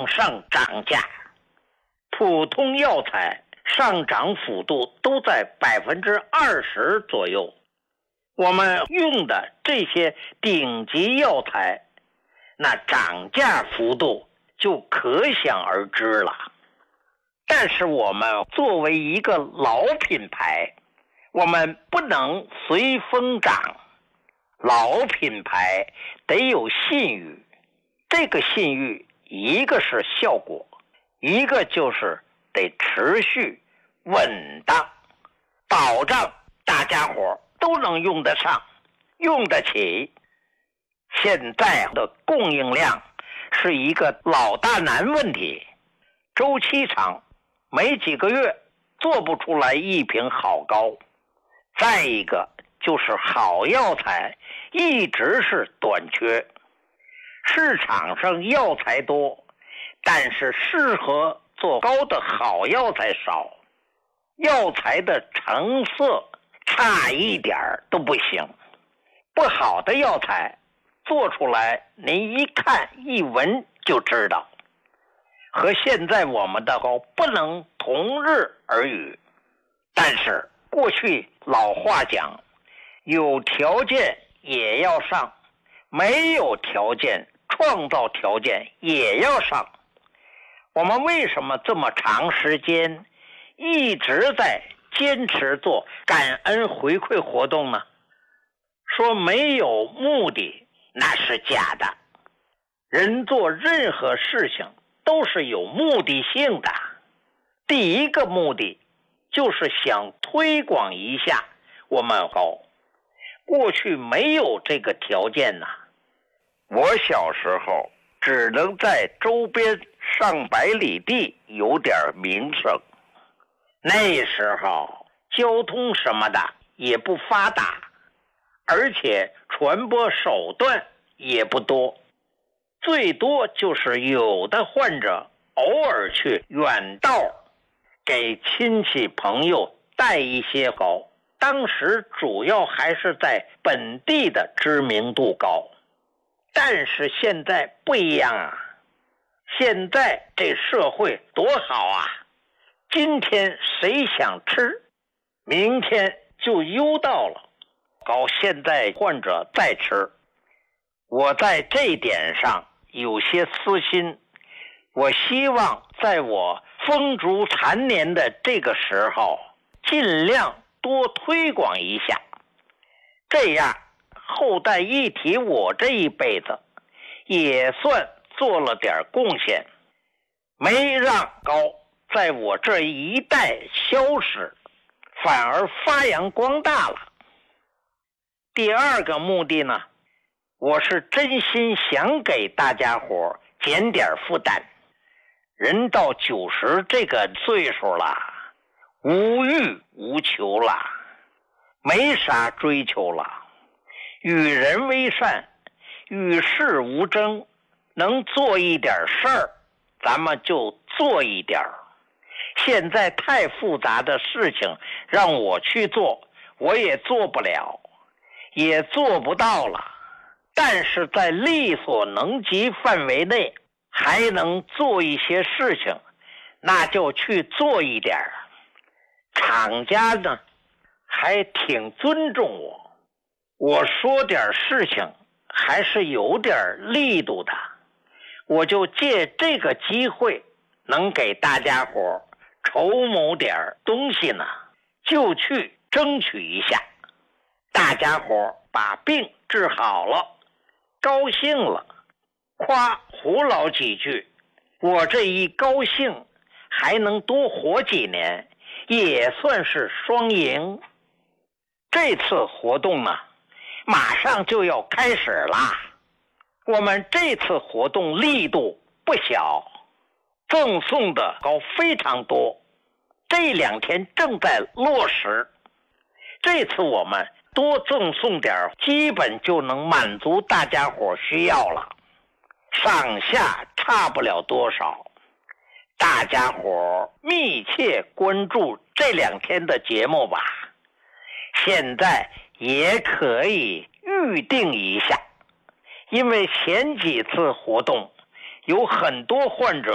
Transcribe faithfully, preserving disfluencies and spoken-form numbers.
往上涨价，普通药材上涨幅度都在百分之二十左右。我们用的这些顶级药材，那涨价幅度就可想而知了。但是我们作为一个老品牌，我们不能随风涨，老品牌得有信誉。这个信誉，一个是效果，一个就是得持续稳当，保障大家伙都能用得上，用得起。现在的供应量是一个老大难问题，周期长，没几个月做不出来一瓶好膏。再一个就是好药材一直是短缺，市场上药材多，但是适合做膏的好药材少，药材的成色差一点都不行。不好的药材做出来您一看一闻就知道，和现在我们的膏不能同日而语。但是过去老话讲，有条件也要上，没有条件创造条件也要上。我们为什么这么长时间一直在坚持做感恩回馈活动呢？说没有目的那是假的，人做任何事情都是有目的性的。第一个目的就是想推广一下我们膏，过去没有这个条件呐。我小时候只能在周边上百里地有点名声，那时候交通什么的也不发达，而且传播手段也不多，最多就是有的患者偶尔去远道给亲戚朋友带一些膏，当时主要还是在本地的知名度高。但是现在不一样啊，现在这社会多好啊，今天谁想吃，明天就邮到了，膏现在患者再吃。我在这点上有些私心，我希望在我风烛残年的这个时候尽量多推广一下，这样后代一提我这一辈子也算做了点贡献，没让膏在我这一代消失，反而发扬光大了。第二个目的呢，我是真心想给大家伙减点负担。人到九十这个岁数了，无欲无求了，没啥追求了，与人为善，与世无争，能做一点事儿咱们就做一点。现在太复杂的事情让我去做，我也做不了，也做不到了。但是在力所能及范围内还能做一些事情，那就去做一点。厂家呢还挺尊重我，我说点事情还是有点力度的，我就借这个机会能给大家伙筹谋点东西呢，就去争取一下。大家伙把病治好了，高兴了，夸胡老几句，我这一高兴还能多活几年，也算是双赢。这次活动呢马上就要开始啦，我们这次活动力度不小，赠送的膏非常多，这两天正在落实。这次我们多赠送点，基本就能满足大家伙需要了，上下差不了多少。大家伙密切关注这两天的节目吧，现在也可以预定一下，因为前几次活动有很多患者